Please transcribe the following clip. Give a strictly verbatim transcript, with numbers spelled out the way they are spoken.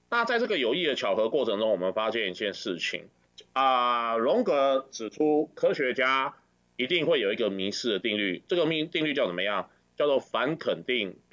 那在这个有意的巧合过程中，我们发现一件事情啊、荣格指出科学家一定会有一个迷失的定律，这个定律叫怎么样？叫做反肯定